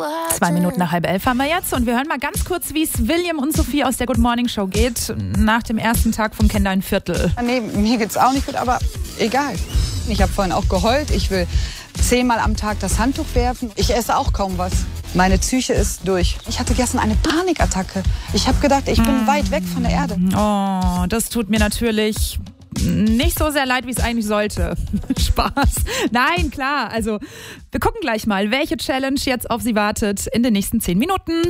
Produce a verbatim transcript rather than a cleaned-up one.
Zwei Minuten nach halb elf haben wir jetzt und wir hören mal ganz kurz, wie es William und Sophie aus der Good Morning Show geht nach dem ersten Tag vom Kinderviertel. Nee, mir geht's auch nicht gut, aber egal. Ich habe vorhin auch geheult. Ich will zehnmal am Tag das Handtuch werfen. Ich esse auch kaum was. Meine Psyche ist durch. Ich hatte gestern eine Panikattacke. Ich habe gedacht, ich bin mm. weit weg von der Erde. Oh, das tut mir natürlich nicht so sehr leid, wie es eigentlich sollte. Spaß. Nein, klar. Also, wir gucken gleich mal, welche Challenge jetzt auf Sie wartet in den nächsten zehn Minuten.